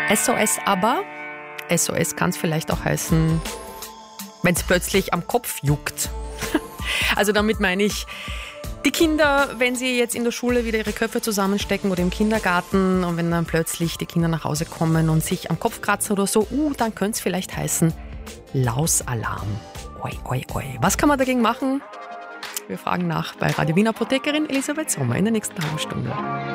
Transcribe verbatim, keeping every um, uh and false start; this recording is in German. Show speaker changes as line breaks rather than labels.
S O S aber, S O S kann es vielleicht auch heißen, wenn es plötzlich am Kopf juckt. Also damit meine ich, die Kinder, wenn sie jetzt in der Schule wieder ihre Köpfe zusammenstecken oder im Kindergarten und wenn dann plötzlich die Kinder nach Hause kommen und sich am Kopf kratzen oder so, uh, dann könnte es vielleicht heißen Lausalarm. Oi, oi, oi. Was kann man dagegen machen? Wir fragen nach bei Radio Wien Apothekerin Elisabeth Sommer in der nächsten halben Stunde.